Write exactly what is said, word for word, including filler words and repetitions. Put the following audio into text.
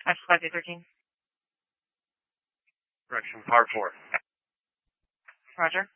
X five eight thirteen. Correction, par four. Roger.